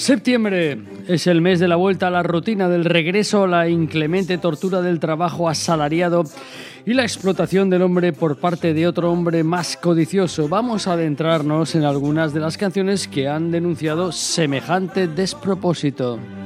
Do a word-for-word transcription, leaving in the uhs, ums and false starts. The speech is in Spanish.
Septiembre es el mes de la vuelta a la rutina, del regreso a la inclemente tortura del trabajo asalariado y la explotación del hombre por parte de otro hombre más codicioso. Vamos a adentrarnos en algunas de las canciones que han denunciado semejante despropósito.